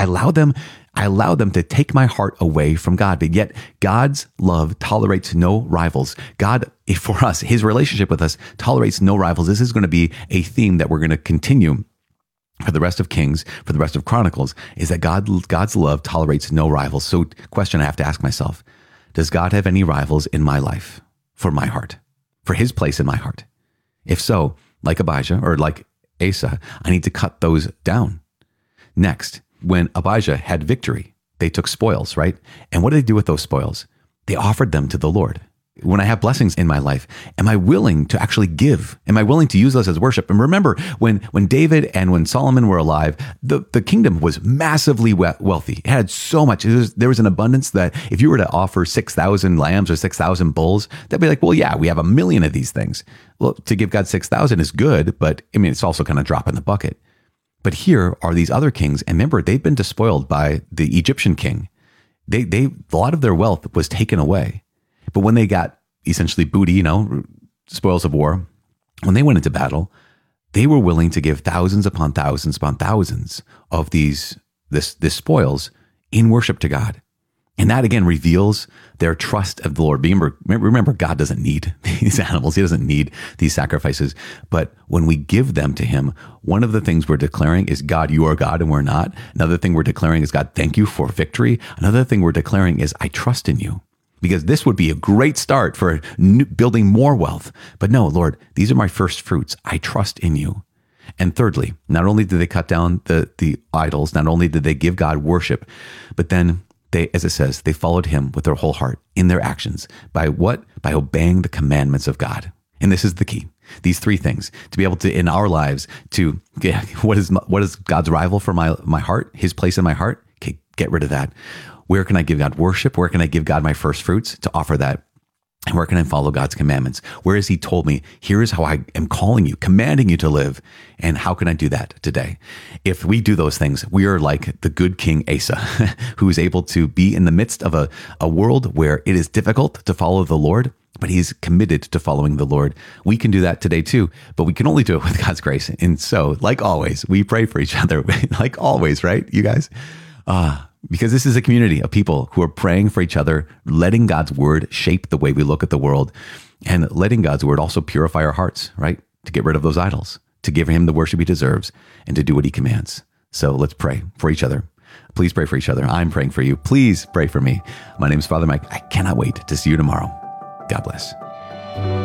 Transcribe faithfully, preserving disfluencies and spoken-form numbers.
I allow them, I allow them to take my heart away from God. But yet God's love tolerates no rivals. God, for us, his relationship with us tolerates no rivals. This is going to be a theme that we're going to continue for the rest of Kings, for the rest of Chronicles, is that God, God's love tolerates no rivals. So question I have to ask myself, does God have any rivals in my life for my heart, for his place in my heart? If so, like Abijah or like Asa, I need to cut those down. Next, when Abijah had victory, they took spoils, right? And what did they do with those spoils? They offered them to the Lord. When I have blessings in my life, am I willing to actually give? Am I willing to use those as worship? And remember, when when David and when Solomon were alive, the, the kingdom was massively we- wealthy. It had so much. It was, there was an abundance that if you were to offer six thousand lambs or six thousand bulls, they'd be like, well, yeah, we have a million of these things. Well, to give God six thousand is good, but I mean, it's also kind of drop in the bucket. But here are these other kings. And remember, they've been despoiled by the Egyptian king. They, they, a lot of their wealth was taken away. But when they got essentially booty, you know, spoils of war, when they went into battle, they were willing to give thousands upon thousands upon thousands of these this this spoils in worship to God. And that again reveals their trust of the Lord. Remember, remember, God doesn't need these animals. He doesn't need these sacrifices. But when we give them to him, one of the things we're declaring is, God, you are God and we're not. Another thing we're declaring is, God, thank you for victory. Another thing we're declaring is, I trust in you. Because this would be a great start for new, building more wealth. But no, Lord, these are my first fruits. I trust in you. And thirdly, not only did they cut down the, the idols, not only did they give God worship, but then they, as it says, they followed him with their whole heart in their actions. By what? By obeying the commandments of God. And this is the key. These three things, to be able to, in our lives, to get, what is what is God's rival for my, my heart, his place in my heart? Okay, get rid of that. Where can I give God worship? Where can I give God my first fruits to offer that? And where can I follow God's commandments? Where has he told me, here is how I am calling you, commanding you to live. And how can I do that today? If we do those things, we are like the good King Asa, who is able to be in the midst of a, a world where it is difficult to follow the Lord, but he's committed to following the Lord. We can do that today too, but we can only do it with God's grace. And so, like always, we pray for each other, like always, right, you guys? Ah, uh, Because this is a community of people who are praying for each other, letting God's word shape the way we look at the world, and letting God's word also purify our hearts, right? To get rid of those idols, to give him the worship he deserves, and to do what he commands. So let's pray for each other. Please pray for each other. I'm praying for you. Please pray for me. My name is Father Mike. I cannot wait to see you tomorrow. God bless.